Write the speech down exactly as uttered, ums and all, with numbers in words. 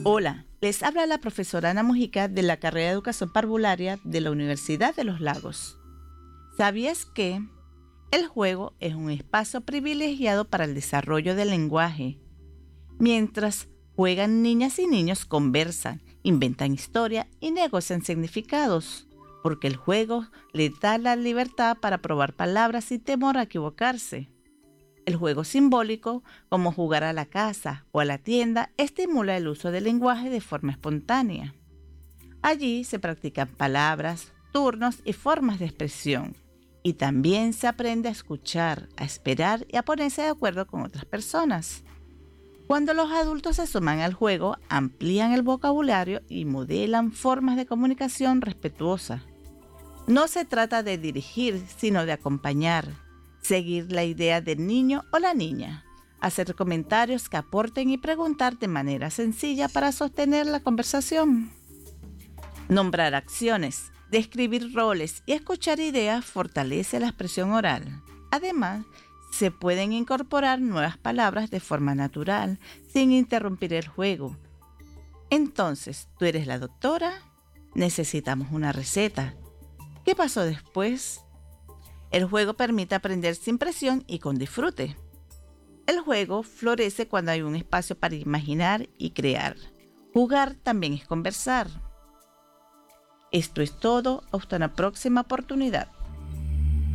Hola, les habla la profesora Ana Mujica de la carrera de Educación Parvularia de la Universidad de los Lagos. ¿Sabías que el juego es un espacio privilegiado para el desarrollo del lenguaje? Mientras juegan, niñas y niños conversan, inventan historia y negocian significados, porque el juego les da la libertad para probar palabras sin temor a equivocarse. El juego simbólico, como jugar a la casa o a la tienda, estimula el uso del lenguaje de forma espontánea. Allí se practican palabras, turnos y formas de expresión. Y también se aprende a escuchar, a esperar y a ponerse de acuerdo con otras personas. Cuando los adultos se suman al juego, amplían el vocabulario y modelan formas de comunicación respetuosa. No se trata de dirigir, sino de acompañar, seguir la idea del niño o la niña, hacer comentarios que aporten y preguntar de manera sencilla para sostener la conversación. Nombrar acciones, describir roles y escuchar ideas fortalece la expresión oral. Además, se pueden incorporar nuevas palabras de forma natural, sin interrumpir el juego. Entonces, ¿tú eres la doctora? Necesitamos una receta. ¿Qué pasó después? El juego permite aprender sin presión y con disfrute. El juego florece cuando hay un espacio para imaginar y crear. Jugar también es conversar. Esto es todo. Hasta una próxima oportunidad.